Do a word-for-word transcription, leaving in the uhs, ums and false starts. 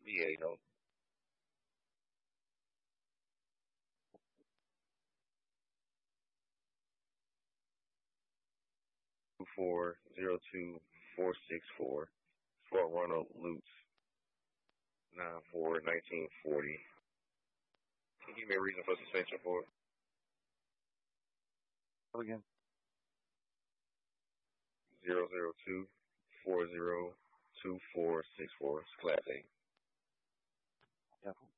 B A, no. Two four zero two four six four. Fort Ronald Lutz, nine four nineteen forty. Can you give me a reason for suspension for it? Oh, again. Zero zero two four zero two four six four. It's class A. Yeah.